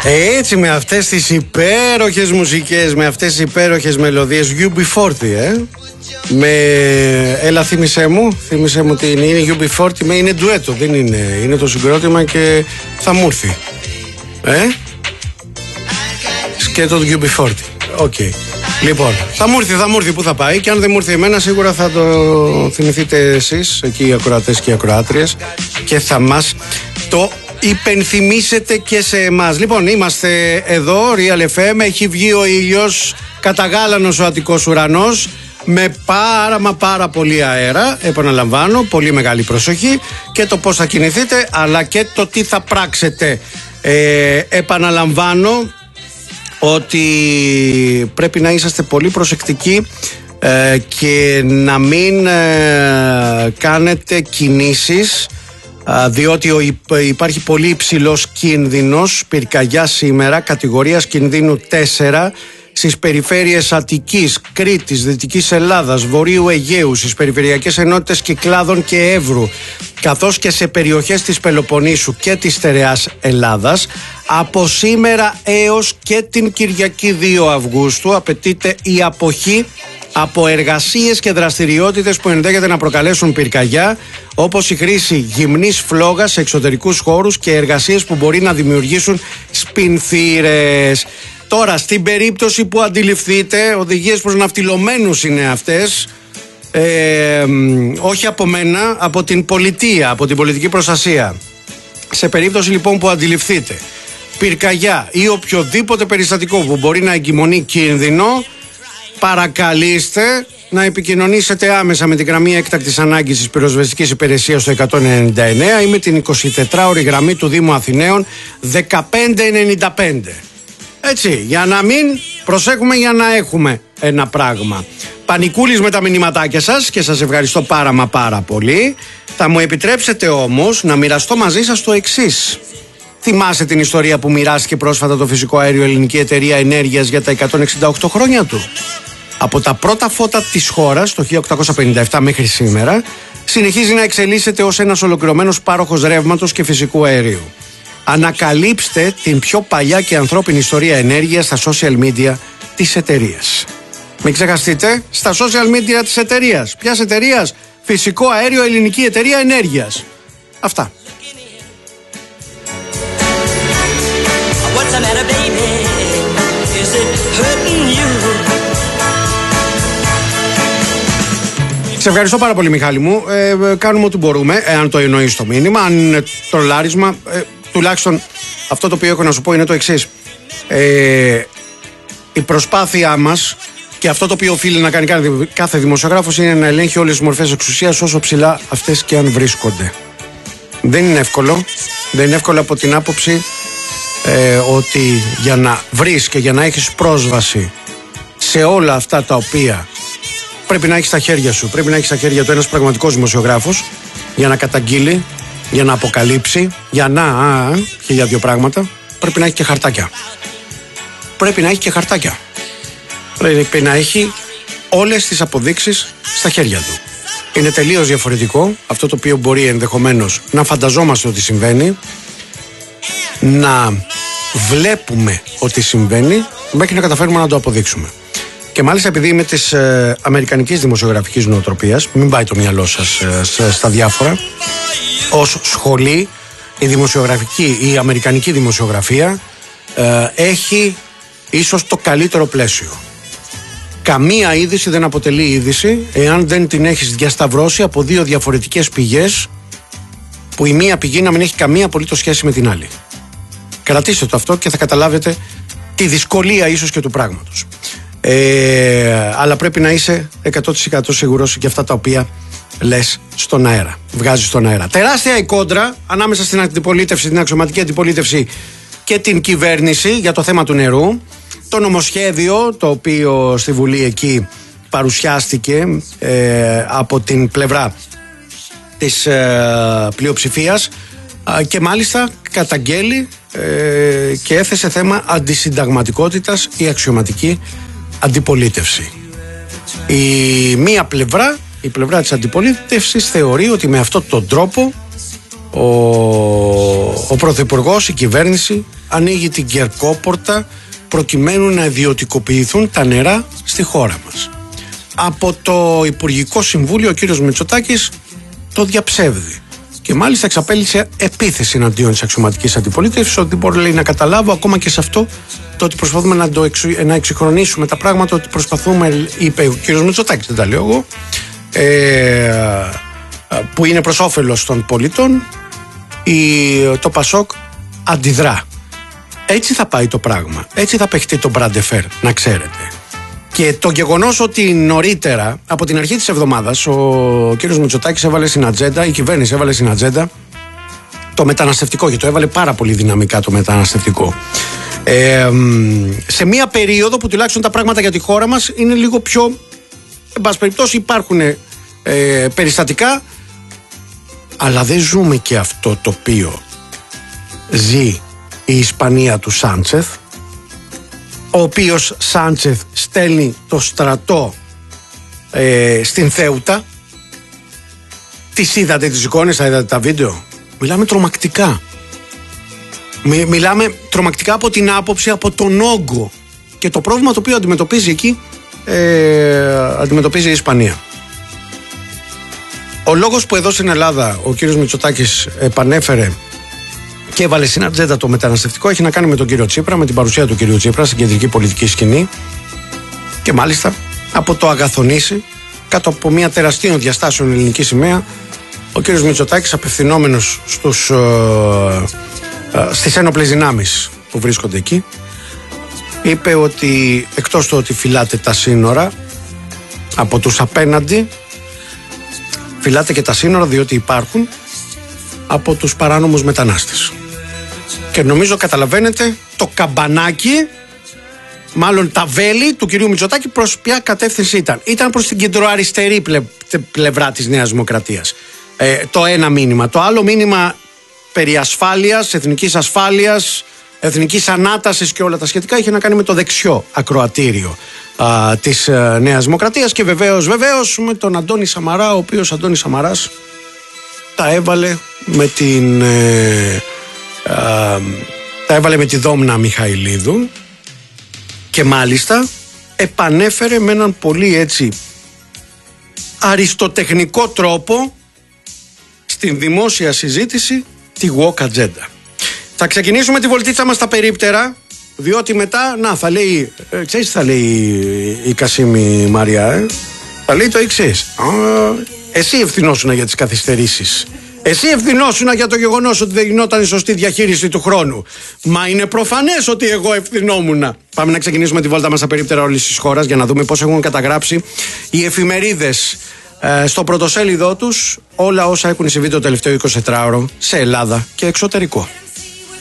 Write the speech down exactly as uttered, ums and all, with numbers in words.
Έτσι, με αυτές τις υπέροχες μουσικές, με αυτές τις υπέροχες μελωδίες, γιου μπι φορτί, ε. Με... Έλα, θύμισέ μου, θύμισέ μου τι είναι. Είναι γιου μπι φορτί, με είναι ντουέτο, δεν είναι. Είναι το συγκρότημα και θα μου έρθει. Ε. Σκέτο του γιου μπι φορτί. Οκ. Okay. Λοιπόν, θα μου έρθει, θα μου έρθει που θα πάει. Και αν δεν μου έρθει εμένα, σίγουρα θα το θυμηθείτε εσείς, εκεί οι ακροατές και οι ακροάτριες, και θα μας το υπενθυμίσετε και σε εμάς. Λοιπόν, είμαστε εδώ, Real εφ εμ. Έχει βγει ο ήλιος, καταγάλανος ο Αττικός ουρανός, με πάρα μα πάρα πολύ αέρα. Επαναλαμβάνω, πολύ μεγάλη προσοχή και το πώς θα κινηθείτε, αλλά και το τι θα πράξετε. ε, Επαναλαμβάνω ότι πρέπει να είσαστε πολύ προσεκτικοί ε, και να μην ε, κάνετε κινήσεις, ε, διότι ο, υπάρχει πολύ υψηλός κίνδυνος πυρκαγιά σήμερα, κατηγορίας κινδύνου τέσσερα, στις περιφέρειες Αττικής, Κρήτης, Δυτικής Ελλάδας, Βορείου Αιγαίου, στις περιφερειακές ενότητες Κυκλάδων και Εύρου, καθώς και σε περιοχές της Πελοποννήσου και της Στερεάς Ελλάδας. Από σήμερα έως και την Κυριακή δύο Αυγούστου απαιτείται η αποχή από εργασίες και δραστηριότητες που ενδέχεται να προκαλέσουν πυρκαγιά, όπως η χρήση γυμνής φλόγας σε εξωτερικούς χώρους και εργασίες που μπορεί να δημιουργήσουν σπινθήρες. Τώρα, στην περίπτωση που αντιληφθείτε, οδηγίες προς ναυτιλωμένους είναι αυτές, ε, όχι από μένα, από την πολιτεία, από την πολιτική προστασία. Σε περίπτωση λοιπόν που αντιληφθείτε πυρκαγιά ή οποιοδήποτε περιστατικό που μπορεί να εγκυμονεί κίνδυνο, παρακαλείστε να επικοινωνήσετε άμεσα με την γραμμή έκτακτης ανάγκης της πυροσβεστικής υπηρεσίας στο εκατόν ενενήντα εννέα ή με την εικοσιτετράωρη γραμμή του Δήμου Αθηναίων δεκαπέντε ενενήντα πέντε. Έτσι, για να μην προσέχουμε, για να έχουμε ένα πράγμα. Πανικούλης με τα μηνυματάκια σας και σας ευχαριστώ πάρα μα πάρα πολύ. Θα μου επιτρέψετε όμως να μοιραστώ μαζί σας το εξής. Θυμάστε την ιστορία που μοιράστηκε πρόσφατα το φυσικό αέριο Ελληνική Εταιρεία Ενέργειας για τα εκατόν εξήντα οκτώ χρόνια του? Από τα πρώτα φώτα της χώρας το χίλια οκτακόσια πενήντα επτά μέχρι σήμερα, συνεχίζει να εξελίσσεται ως ένας ολοκληρωμένος πάροχος ρεύματος και φυσικού αερίου. Ανακαλύψτε την πιο παλιά και ανθρώπινη ιστορία ενέργειας στα social media της εταιρείας. Μην ξεχαστείτε, στα social media της εταιρείας. Ποιας εταιρείας? Φυσικό αέριο Ελληνική Εταιρεία Ενέργειας. Αυτά. Σε ευχαριστώ πάρα πολύ, Μιχάλη μου. Ε, κάνουμε ό,τι μπορούμε, εάν το εννοείς το μήνυμα. Αν είναι τρολάρισμα, ε, τουλάχιστον αυτό το οποίο έχω να σου πω είναι το εξής. Ε, η προσπάθειά μας και αυτό το οποίο οφείλει να κάνει κάθε δημοσιογράφος είναι να ελέγχει όλες τις μορφές εξουσίας, όσο ψηλά αυτές και αν βρίσκονται. Δεν είναι εύκολο. Δεν είναι εύκολο από την άποψη ε, ότι για να βρεις και για να έχεις πρόσβαση σε όλα αυτά τα οποία πρέπει να έχεις στα χέρια σου, πρέπει να έχεις στα χέρια του ένας πραγματικός δημοσιογράφος για να καταγγείλει, για να αποκαλύψει, για να α, και για δύο πράγματα, πρέπει να έχει και χαρτάκια. Πρέπει να έχει και χαρτάκια. Πρέπει να έχει όλες τις αποδείξεις στα χέρια του. Είναι τελείως διαφορετικό αυτό το οποίο μπορεί ενδεχομένως να φανταζόμαστε ότι συμβαίνει, να βλέπουμε ότι συμβαίνει, μέχρι να καταφέρουμε να το αποδείξουμε. Και μάλιστα επειδή είμαι της ε, αμερικανικής δημοσιογραφικής νοοτροπίας, μην πάει το μυαλό σας ε, στα διάφορα, ως σχολή η δημοσιογραφική, η αμερικανική δημοσιογραφία ε, έχει ίσως το καλύτερο πλαίσιο. Καμία είδηση δεν αποτελεί είδηση εάν δεν την έχεις διασταυρώσει από δύο διαφορετικές πηγές, που η μία πηγή να μην έχει καμία απολύτως σχέση με την άλλη. Κρατήστε το αυτό και θα καταλάβετε τη δυσκολία ίσως και του πράγματος. Ε, αλλά πρέπει να είσαι εκατό τοις εκατό σίγουρος για αυτά τα οποία λες στον αέρα, βγάζεις στον αέρα. Τεράστια η κόντρα ανάμεσα στην αντιπολίτευση, την αξιωματική αντιπολίτευση και την κυβέρνηση για το θέμα του νερού. Το νομοσχέδιο το οποίο στη Βουλή εκεί παρουσιάστηκε ε, από την πλευρά της ε, πλειοψηφίας ε, και μάλιστα καταγγέλει ε, και έθεσε θέμα αντισυνταγματικότητας η αξιωματική αντιπολίτευση. Η μία πλευρά, η πλευρά της αντιπολίτευσης, θεωρεί ότι με αυτόν τον τρόπο ο, ο Πρωθυπουργός, η κυβέρνηση ανοίγει την κερκόπορτα προκειμένου να ιδιωτικοποιηθούν τα νερά στη χώρα μας. Από το Υπουργικό Συμβούλιο ο κύριος Μητσοτάκης το διαψεύδει και μάλιστα εξαπέλυσε επίθεση εναντίον της αξιωματικής αντιπολίτευσης, ότι μπορεί, λέει, να καταλάβω ακόμα και σε αυτό το ότι προσπαθούμε να, το εξου, να εξυγχρονίσουμε τα πράγματα, ότι προσπαθούμε, είπε ο κύριος Μητσοτάκης, δεν τα λέω εγώ, ε, που είναι προς όφελος των πολιτών. Η, το Πασόκ αντιδρά. Έτσι θα πάει το πράγμα. Έτσι θα παιχτεί το μπραντεφέρ, να ξέρετε. Και το γεγονός ότι νωρίτερα, από την αρχή της εβδομάδας, ο κύριος Μητσοτάκης έβαλε στην ατζέντα, η κυβέρνηση έβαλε στην ατζέντα το μεταναστευτικό, και το έβαλε πάρα πολύ δυναμικά το μεταναστευτικό. Ε, σε μια περίοδο που τουλάχιστον τα πράγματα για τη χώρα μας είναι λίγο πιο, εν πάση περιπτώσει, υπάρχουν ε, περιστατικά, αλλά δεν ζούμε και αυτό το οποίο ζει η Ισπανία του Σάντσεθ, ο οποίος Σάντσεθ στέλνει το στρατό ε, στην Θέουτα. Τις είδατε τις εικόνες, θα είδατε τα βίντεο? Μιλάμε τρομακτικά. Μι, μιλάμε τρομακτικά από την άποψη, από τον όγκο και το πρόβλημα το οποίο αντιμετωπίζει εκεί, ε, αντιμετωπίζει η Ισπανία. Ο λόγος που εδώ στην Ελλάδα ο κύριος Μητσοτάκης επανέφερε και έβαλε στην ατζέντα το μεταναστευτικό έχει να κάνει με τον κύριο Τσίπρα, με την παρουσία του κύριου Τσίπρα στην κεντρική πολιτική σκηνή, και μάλιστα από το αγαθονήσει κάτω από μια τεραστίων διαστάσεων ελληνική σημαία ο κύριος Μητσοτάκης, απευθυνόμενος στους, ε, ε, στις ένοπλες δυνάμεις που βρίσκονται εκεί, είπε ότι εκτός του ότι φυλάτε τα σύνορα από τους απέναντι, φυλάτε και τα σύνορα διότι υπάρχουν από τους παράνομους μετανάστες. Και νομίζω καταλαβαίνετε το καμπανάκι, μάλλον τα βέλη του κυρίου Μητσοτάκη προς ποια κατεύθυνση ήταν. Ήταν προς την κεντροαριστερή πλε, πλευρά της Νέας Δημοκρατίας. Ε, το ένα μήνυμα. Το άλλο μήνυμα περί ασφάλειας, εθνικής ασφάλειας, εθνικής ανάτασης και όλα τα σχετικά είχε να κάνει με το δεξιό ακροατήριο α, της α, Νέας Δημοκρατίας, και βεβαίως, βεβαίως με τον Αντώνη Σαμαρά, ο οποίος Αντώνης Σαμαράς τα έβαλε με την ε, α, τα έβαλε με τη Δόμνα Μιχαηλίδου, και μάλιστα επανέφερε με έναν πολύ έτσι αριστοτεχνικό τρόπο στην δημόσια συζήτηση τη woke agenda. Θα ξεκινήσουμε τη βολτίτσα μας στα περίπτερα, διότι μετά, να, θα λέει, ε, ξέρεις τι θα λέει η Κασίμη Μαριά, ε? Θα λέει το εξής: εσύ ευθυνόσουνα για τις καθυστερήσεις. Εσύ ευθυνόσουνα για το γεγονός ότι δεν γινόταν η σωστή διαχείριση του χρόνου. Μα είναι προφανές ότι εγώ ευθυνόμουνα. Πάμε να ξεκινήσουμε τη βόλτα μας στα περίπτερα όλης της χώρας για να δούμε πώς έχουν καταγράψει οι εφημερίδες ε, στο πρωτοσέλιδό τους όλα όσα έχουν συμβεί το τελευταίο εικοσιτετράωρο σε Ελλάδα και εξωτερικό.